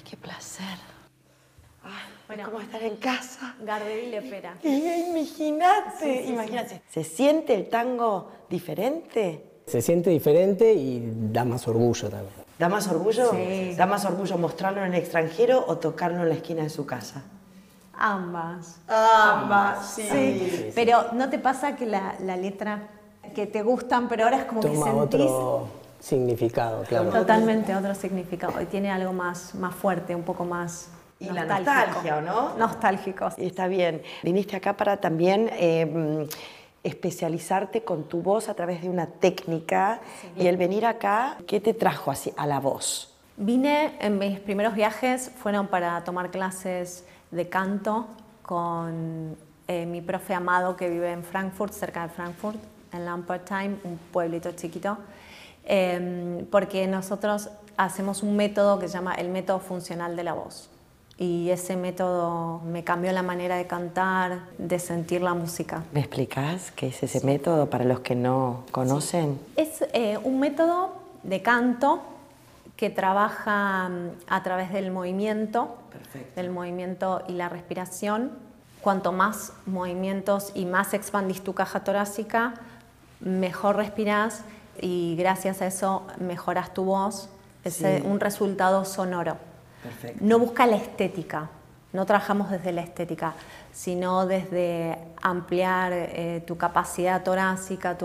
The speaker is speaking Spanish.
qué placer. Ay, Bueno, es como estar en casa. Gardel y Lepera. Imagínate, Sí. imagínate. ¿Se siente el tango diferente? Se siente diferente y da más orgullo también. ¿Da más orgullo? Sí. ¿Da más orgullo mostrarlo en el extranjero o tocarlo en la esquina de su casa? Ambas. Ambas, Sí. Pero ¿no te pasa que la letra que te gustan, pero ahora es como que Toma sentís otro significado, claro. totalmente otro significado y tiene algo más fuerte, un poco más Y la nostálgico. nostalgia, ¿o no? Nostálgico. Está bien. Viniste acá para también especializarte con tu voz a través de una técnica. Y el venir acá, ¿qué te trajo así a la voz? Vine, en mis primeros viajes fueron para tomar clases de canto con mi profe Amado, que vive en Frankfurt, cerca de Frankfurt, en Lampertheim, un pueblito chiquito, porque nosotros hacemos un método que se llama el método funcional de la voz. Y ese método me cambió la manera de cantar, de sentir la música. ¿Me explicás qué es ese método para los que no conocen? Es un método de canto que trabaja a través del movimiento, del movimiento y la respiración. Cuanto más movimientos y más expandís tu caja torácica, mejor respirás y gracias a eso mejoras tu voz. Es un resultado sonoro. Perfecto. No busca la estética, no trabajamos desde la estética, sino desde ampliar tu capacidad torácica,